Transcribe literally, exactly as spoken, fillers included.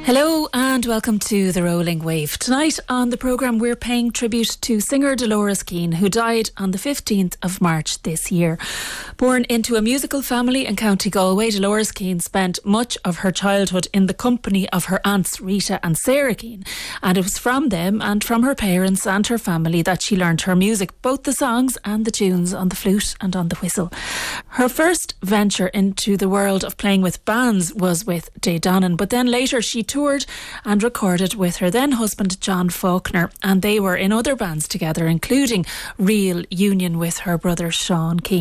Hello and welcome to The Rolling Wave. Tonight on the programme we're paying tribute to singer Dolores Keane, who died on the fifteenth of March this year. Born into a musical family in County Galway, Dolores Keane spent much of her childhood in the company of her aunts Rita and Sarah Keane, and it was from them and from her parents and her family that she learned her music, both the songs and the tunes on the flute and on the whistle. Her first venture into the world of playing with bands was with Day Donnan, but then later she toured and recorded with her then husband John Faulkner, and they were in other bands together, including Real Union with her brother Sean Keane.